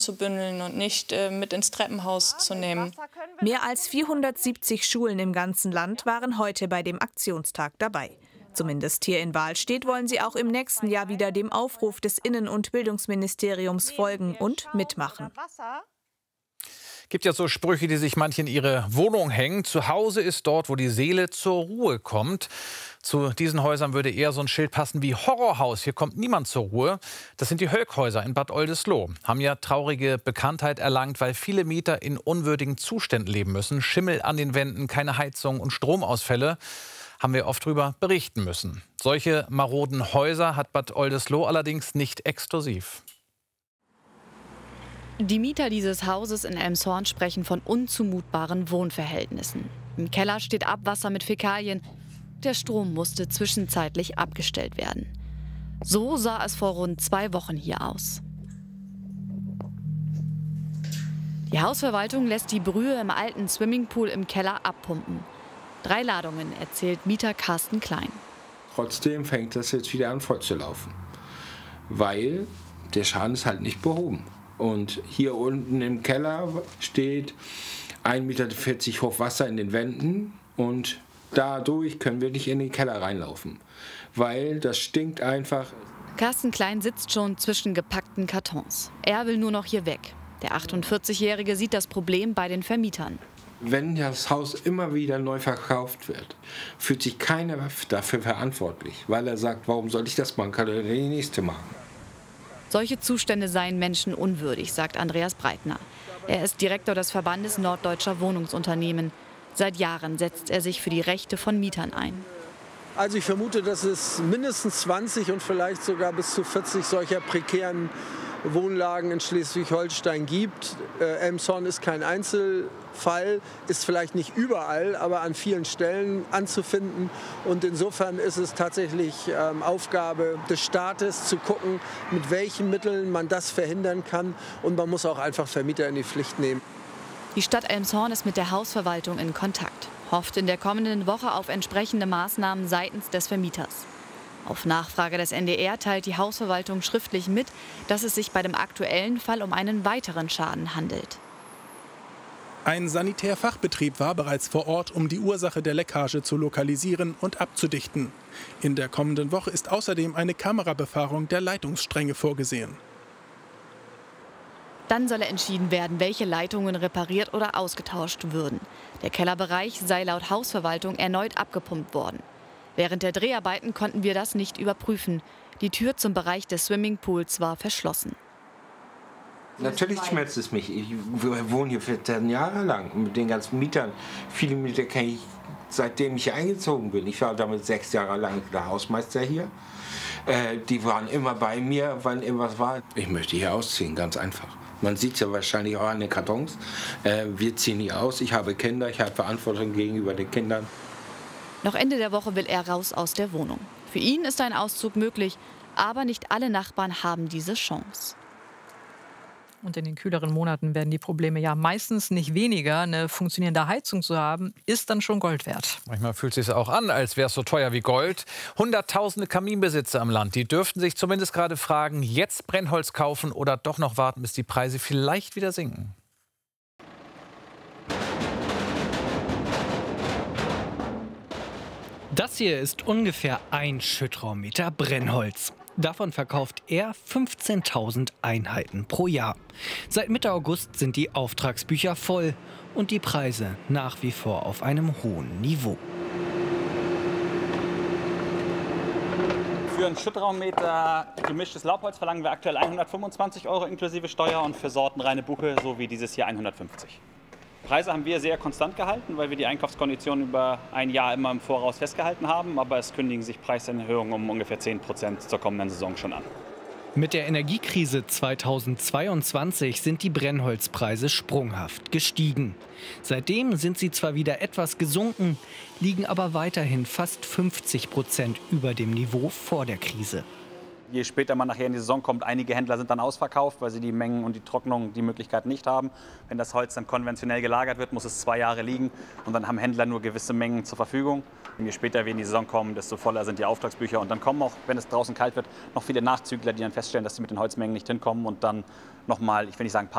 zu bündeln und nicht mit ins Treppenhaus zu nehmen. Mehr als 470 Schulen im ganzen Land waren heute bei dem Aktionstag dabei. Zumindest hier in Wahlstedt wollen sie auch im nächsten Jahr wieder dem Aufruf des Innen- und Bildungsministeriums folgen und mitmachen. Gibt ja so Sprüche, die sich manche in ihre Wohnung hängen. Zu Hause ist dort, wo die Seele zur Ruhe kommt. Zu diesen Häusern würde eher so ein Schild passen wie Horrorhaus. Hier kommt niemand zur Ruhe. Das sind die Hölk-Häuser in Bad Oldesloe. Haben ja traurige Bekanntheit erlangt, weil viele Mieter in unwürdigen Zuständen leben müssen. Schimmel an den Wänden, keine Heizung und Stromausfälle. Haben wir oft darüber berichten müssen. Solche maroden Häuser hat Bad Oldesloe allerdings nicht exklusiv. Die Mieter dieses Hauses in Elmshorn sprechen von unzumutbaren Wohnverhältnissen. Im Keller steht Abwasser mit Fäkalien. Der Strom musste zwischenzeitlich abgestellt werden. So sah es vor rund 2 Wochen hier aus. Die Hausverwaltung lässt die Brühe im alten Swimmingpool im Keller abpumpen. 3 Ladungen, erzählt Mieter Carsten Klein. Trotzdem fängt das jetzt wieder an vorzulaufen, weil der Schaden ist halt nicht behoben. Und hier unten im Keller steht 1,40 Meter hoch Wasser in den Wänden und dadurch können wir nicht in den Keller reinlaufen, weil das stinkt einfach. Carsten Klein sitzt schon zwischen gepackten Kartons. Er will nur noch hier weg. Der 48-Jährige sieht das Problem bei den Vermietern. Wenn das Haus immer wieder neu verkauft wird, fühlt sich keiner dafür verantwortlich, weil er sagt, warum soll ich das machen, kann der Nächste machen. Solche Zustände seien menschenunwürdig, sagt Andreas Breitner. Er ist Direktor des Verbandes Norddeutscher Wohnungsunternehmen. Seit Jahren setzt er sich für die Rechte von Mietern ein. Also ich vermute, dass es mindestens 20 und vielleicht sogar bis zu 40 solcher prekären Wohnlagen in Schleswig-Holstein gibt. Elmshorn ist kein Einzelfall, ist vielleicht nicht überall, aber an vielen Stellen anzufinden. Und insofern ist es tatsächlich Aufgabe des Staates zu gucken, mit welchen Mitteln man das verhindern kann. Und man muss auch einfach Vermieter in die Pflicht nehmen. Die Stadt Elmshorn ist mit der Hausverwaltung in Kontakt, hofft in der kommenden Woche auf entsprechende Maßnahmen seitens des Vermieters. Auf Nachfrage des NDR teilt die Hausverwaltung schriftlich mit, dass es sich bei dem aktuellen Fall um einen weiteren Schaden handelt. Ein Sanitärfachbetrieb war bereits vor Ort, um die Ursache der Leckage zu lokalisieren und abzudichten. In der kommenden Woche ist außerdem eine Kamerabefahrung der Leitungsstränge vorgesehen. Dann solle entschieden werden, welche Leitungen repariert oder ausgetauscht würden. Der Kellerbereich sei laut Hausverwaltung erneut abgepumpt worden. Während der Dreharbeiten konnten wir das nicht überprüfen. Die Tür zum Bereich des Swimmingpools war verschlossen. Natürlich schmerzt es mich. Ich wohne hier 14 Jahre lang mit den ganzen Mietern. Viele Mieter kenne ich, seitdem ich hier eingezogen bin. Ich war damit 6 Jahre lang der Hausmeister hier. Die waren immer bei mir, wann irgendwas war. Ich möchte hier ausziehen, ganz einfach. Man sieht es ja wahrscheinlich auch an den Kartons. Wir ziehen hier aus. Ich habe Kinder, ich habe Verantwortung gegenüber den Kindern. Noch Ende der Woche will er raus aus der Wohnung. Für ihn ist ein Auszug möglich, aber nicht alle Nachbarn haben diese Chance. Und in den kühleren Monaten werden die Probleme ja meistens nicht weniger. Eine funktionierende Heizung zu haben, ist dann schon Gold wert. Manchmal fühlt es sich auch an, als wäre es so teuer wie Gold. Hunderttausende Kaminbesitzer am Land, die dürften sich zumindest gerade fragen, jetzt Brennholz kaufen oder doch noch warten, bis die Preise vielleicht wieder sinken. Das hier ist ungefähr ein Schüttraummeter Brennholz. Davon verkauft er 15.000 Einheiten pro Jahr. Seit Mitte August sind die Auftragsbücher voll und die Preise nach wie vor auf einem hohen Niveau. Für einen Schüttraummeter gemischtes Laubholz verlangen wir aktuell 125 € inklusive Steuer und für sortenreine Buche, so wie dieses hier, 150. Preise haben wir sehr konstant gehalten, weil wir die Einkaufskonditionen über ein Jahr immer im Voraus festgehalten haben. Aber es kündigen sich Preiserhöhungen um ungefähr 10% zur kommenden Saison schon an. Mit der Energiekrise 2022 sind die Brennholzpreise sprunghaft gestiegen. Seitdem sind sie zwar wieder etwas gesunken, liegen aber weiterhin fast 50% über dem Niveau vor der Krise. Je später man nachher in die Saison kommt, einige Händler sind dann ausverkauft, weil sie die Mengen und die Trocknung, die Möglichkeit nicht haben. Wenn das Holz dann konventionell gelagert wird, muss es 2 Jahre liegen und dann haben Händler nur gewisse Mengen zur Verfügung. Und je später wir in die Saison kommen, desto voller sind die Auftragsbücher und dann kommen auch, wenn es draußen kalt wird, noch viele Nachzügler, die dann feststellen, dass sie mit den Holzmengen nicht hinkommen und dann nochmal, ich will nicht sagen